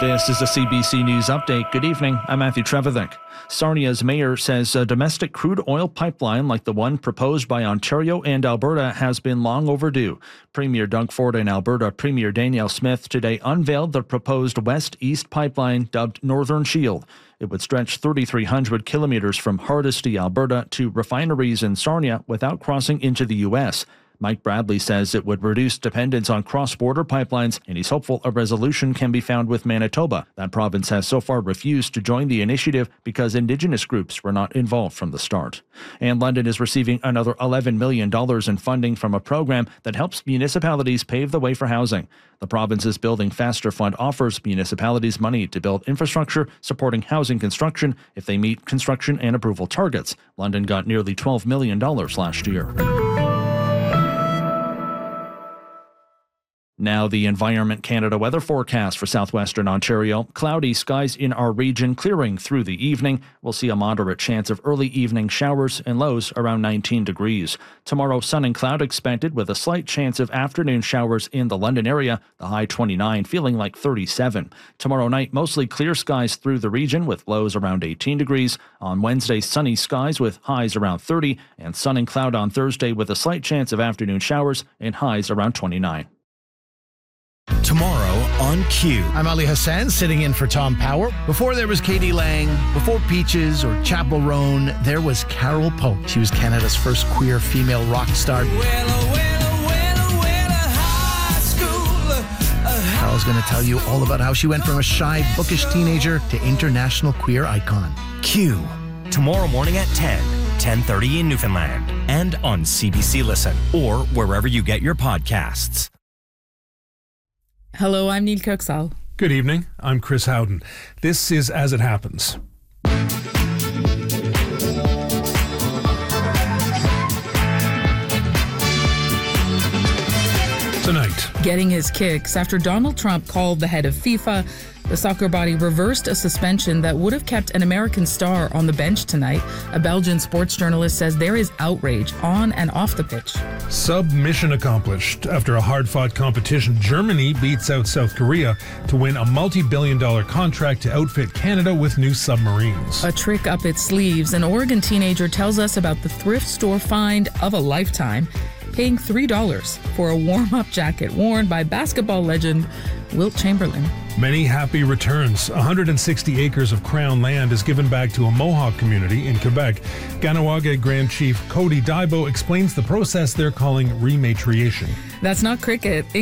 This is a CBC News Update. Good evening. I'm Matthew Trevithick. Sarnia's mayor says a domestic crude oil pipeline like the one proposed by Ontario and Alberta has been long overdue. Premier Doug Ford and Alberta Premier Danielle Smith today unveiled the proposed west-east pipeline dubbed Northern Shield. It would stretch 3,300 kilometers from Hardisty, Alberta to refineries in Sarnia without crossing into the U.S. Mike Bradley says it would reduce dependence on cross-border pipelines, and he's hopeful a resolution can be found with Manitoba. That province has so far refused to join the initiative because Indigenous groups were not involved from the start. And London is receiving another $11 million in funding from a program that helps municipalities pave the way for housing. The province's Building Faster Fund offers municipalities money to build infrastructure supporting housing construction if they meet construction and approval targets. London got nearly $12 million last year. Now the Environment Canada weather forecast for southwestern Ontario. Cloudy skies in our region, clearing through the evening. We'll see a moderate chance of early evening showers and lows around 19 degrees. Tomorrow, sun and cloud expected with a slight chance of afternoon showers in the London area. The high 29, feeling like 37. Tomorrow night, mostly clear skies through the region with lows around 18 degrees. On Wednesday, sunny skies with highs around 30. And sun and cloud on Thursday with a slight chance of afternoon showers and highs around 29. Tomorrow on Q. I'm Ali Hassan, sitting in for Tom Power. Before there was Katie Lang, before Peaches or Chapel Roan, there was Carol Pope. She was Canada's first queer female rock star. Carol's going to tell you all about how she went from a shy, bookish teenager to international queer icon. Q. Tomorrow morning at 10:30 in Newfoundland, and on CBC Listen, or wherever you get your podcasts. Hello, I'm Neil Kirksall. Good evening, I'm Chris Howden. This is As It Happens. Tonight. Getting his kicks after Donald Trump called the head of FIFA. The soccer body reversed a suspension that would have kept an American star on the bench tonight. A Belgian sports journalist says there is outrage on and off the pitch. Submission accomplished. After a hard-fought competition, Germany beats out South Korea to win a multi-billion-dollar contract to outfit Canada with new submarines. A trick up its sleeves. An Oregon teenager tells us about the thrift store find of a lifetime, paying $3 for a warm-up jacket worn by basketball legend Wilt Chamberlain. Many happy returns. 160 acres of Crown land is given back to a Mohawk community in Quebec. Ganawage Grand Chief Cody Daibo explains the process they're calling rematriation. That's not cricket.